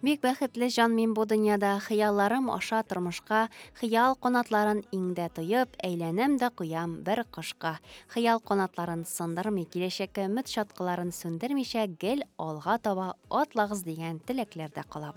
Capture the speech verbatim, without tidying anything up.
Бик бәхетле җан мин бу дөньяда, хыялларым аша тормышка, хыял канатларын иңдә тоеп, әйләнәм дә куям бер кошка. Хыял канатларын сындырмый, киләчәккә өмет чаткыларын сүндермичә, гел алга таба атлагыз дигән теләкләрдә калабыз.